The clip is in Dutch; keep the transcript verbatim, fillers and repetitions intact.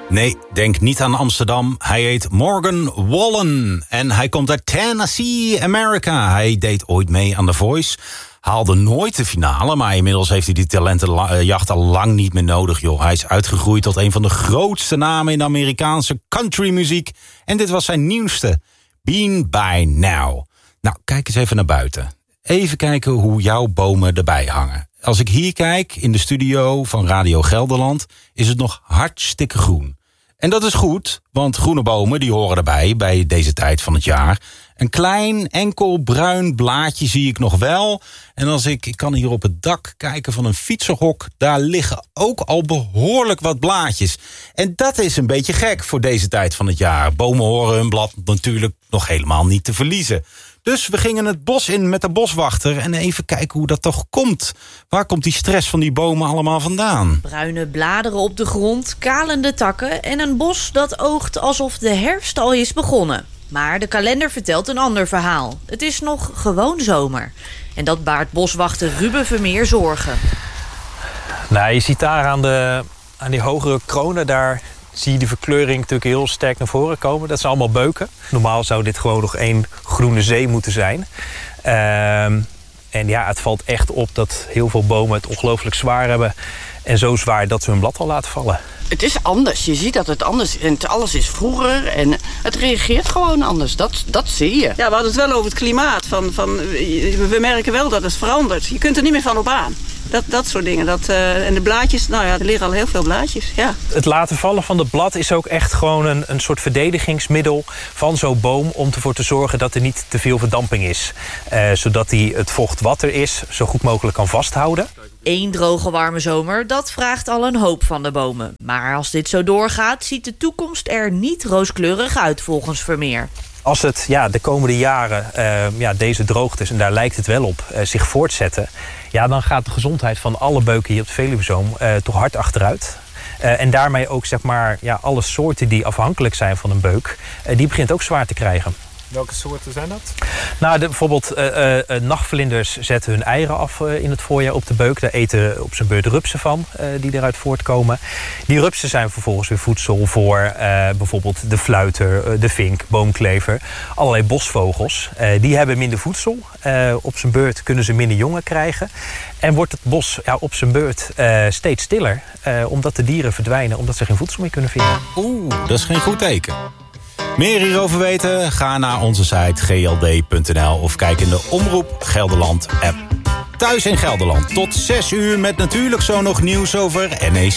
Nee, denk niet aan Amsterdam. Hij heet Morgan Wallen en hij komt uit Tennessee, Amerika. Hij deed ooit mee aan The Voice. Haalde nooit de finale, maar inmiddels heeft hij die talentenjacht al lang niet meer nodig, joh. Hij is uitgegroeid tot een van de grootste namen in de Amerikaanse countrymuziek. En dit was zijn nieuwste, Been By Now. Nou, kijk eens even naar buiten. Even kijken hoe jouw bomen erbij hangen. Als ik hier kijk, in de studio van Radio Gelderland, is het nog hartstikke groen. En dat is goed, want groene bomen die horen erbij bij deze tijd van het jaar. Een klein, enkel bruin blaadje zie ik nog wel. En als ik, ik kan hier op het dak kijken van een fietsenhok, daar liggen ook al behoorlijk wat blaadjes. En dat is een beetje gek voor deze tijd van het jaar. Bomen horen hun blad natuurlijk nog helemaal niet te verliezen. Dus we gingen het bos in met de boswachter en even kijken hoe dat toch komt. Waar komt die stress van die bomen allemaal vandaan? Bruine bladeren op de grond, kalende takken en een bos dat oogt alsof de herfst al is begonnen. Maar de kalender vertelt een ander verhaal. Het is nog gewoon zomer. En dat baart boswachter Ruben Vermeer zorgen. Nou, je ziet daar aan, de, aan die hogere kronen, daar zie je de verkleuring natuurlijk heel sterk naar voren komen. Dat zijn allemaal beuken. Normaal zou dit gewoon nog één groene zee moeten zijn. Um, en ja, het valt echt op dat heel veel bomen het ongelooflijk zwaar hebben. En zo zwaar dat ze hun blad al laten vallen. Het is anders. Je ziet dat het anders is. En alles is vroeger. En het reageert gewoon anders. Dat, dat zie je. Ja, we hadden het wel over het klimaat. Van, van, we merken wel dat het verandert. Je kunt er niet meer van op aan. Dat, dat soort dingen. Dat, uh, en de blaadjes, nou ja, er liggen al heel veel blaadjes. Ja. Het laten vallen van het blad is ook echt gewoon een, een soort verdedigingsmiddel van zo'n boom om ervoor te zorgen dat er niet te veel verdamping is. Uh, zodat hij het vocht wat er is zo goed mogelijk kan vasthouden. Eén droge warme zomer, dat vraagt al een hoop van de bomen. Maar als dit zo doorgaat, ziet de toekomst er niet rooskleurig uit volgens Vermeer. Als het ja, de komende jaren uh, ja, deze droogtes, en daar lijkt het wel op, uh, zich voortzetten, ja, dan gaat de gezondheid van alle beuken hier op de Veluwezoom uh, toch hard achteruit. Uh, en daarmee ook zeg maar, ja, alle soorten die afhankelijk zijn van een beuk, uh, die begint ook zwaar te krijgen. Welke soorten zijn dat? Nou, de, bijvoorbeeld uh, uh, nachtvlinders zetten hun eieren af uh, in het voorjaar op de beuk. Daar eten op zijn beurt rupsen van, uh, die eruit voortkomen. Die rupsen zijn vervolgens weer voedsel voor uh, bijvoorbeeld de fluiter, uh, de vink, boomklever. Allerlei bosvogels. Uh, die hebben minder voedsel. Uh, op zijn beurt kunnen ze minder jongen krijgen. En wordt het bos ja, op zijn beurt uh, steeds stiller. Uh, omdat de dieren verdwijnen, omdat ze geen voedsel meer kunnen vinden. Oeh, dat is geen goed teken. Meer hierover weten? Ga naar onze site g l d punt n l of kijk in de Omroep Gelderland app. Thuis in Gelderland tot zes uur met natuurlijk zo nog nieuws over N E C.